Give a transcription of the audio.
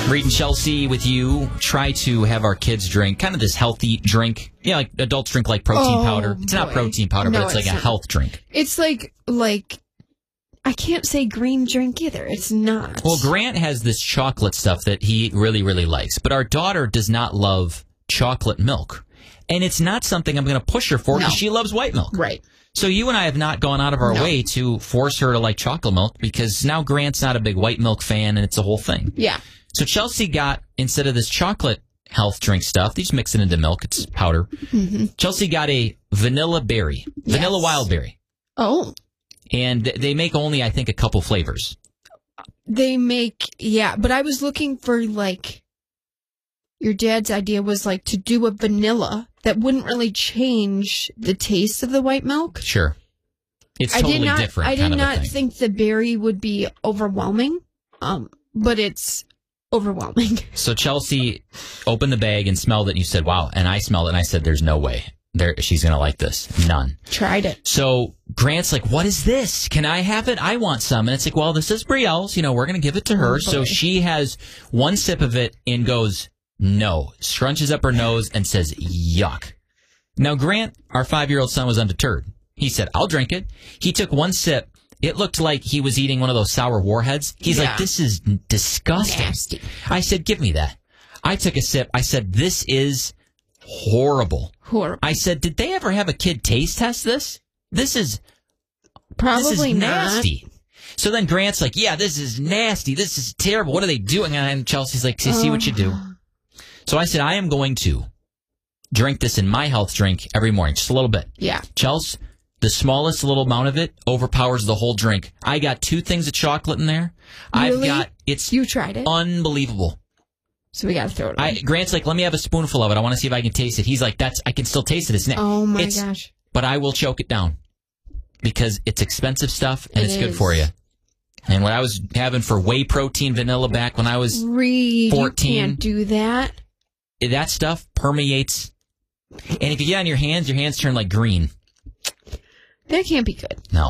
Reed and Chelsea with you. Try to have our kids drink kind of this healthy drink. Yeah, like adults drink like protein powder. It's not protein powder, but it's like a health drink. It's like I can't say green drink either. It's not. Well, Grant has this chocolate stuff that he really, really likes. But our daughter does not love chocolate milk. And it's not something I'm going to push her for because she loves white milk. Right. So you and I have not gone out of our way to force her to like chocolate milk because now Grant's not a big white milk fan and it's a whole thing. Yeah. So Chelsea got, instead of this chocolate health drink stuff, they just mix it into milk. It's powder. Mm-hmm. Chelsea got a vanilla berry. Vanilla wild berry. Oh. And they make only, I think, a couple flavors. They make, but I was looking for, like, your dad's idea was, like, to do a vanilla that wouldn't really change the taste of the white milk. Sure. It's totally different. I did not think the berry would be overwhelming, but it's overwhelming. So Chelsea opened the bag and smelled it, and you said, wow. And I smelled it, and I said, there's no way. She's going to like this. None. Tried it. So Grant's like, what is this? Can I have it? I want some. And it's like, well, this is Brielle's. You know, we're going to give it to her. So she has one sip of it and goes, no. Scrunches up her nose and says, yuck. Now, Grant, our 5-year-old son, was undeterred. He said, I'll drink it. He took one sip. It looked like he was eating one of those sour warheads. He's like, this is disgusting. Nasty. I said, give me that. I took a sip. I said, this is horrible. I said, did they ever have a kid taste test this? This is probably nasty. Not. So then Grant's like, yeah, this is nasty. This is terrible. What are they doing? And Chelsea's like, see what you do. So I said, I am going to drink this in my health drink every morning, just a little bit. Yeah. Chelsea, the smallest little amount of it overpowers the whole drink. I got 2 things of chocolate in there. Really? You tried it? Unbelievable. So we got to throw it away. Grant's like, let me have a spoonful of it. I want to see if I can taste it. He's like, I can still taste it. It's oh my gosh. But I will choke it down because it's expensive stuff and it's good for you. And what I was having for whey protein vanilla back when I was 14. You can't do that. That stuff permeates. And if you get on your hands turn like green. That can't be good. No.